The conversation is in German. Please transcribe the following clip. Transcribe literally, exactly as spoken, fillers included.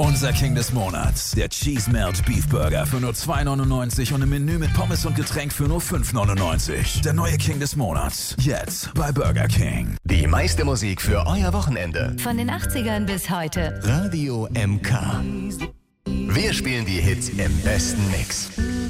Unser King des Monats, der Cheese Melt Beef Burger für nur zwei neunundneunzig und ein Menü mit Pommes und Getränk für nur fünf neunundneunzig. Der neue King des Monats, jetzt bei Burger King. Die meiste Musik für euer Wochenende. Von den achtzigern bis heute. Radio M K. Wir spielen die Hits im besten Mix.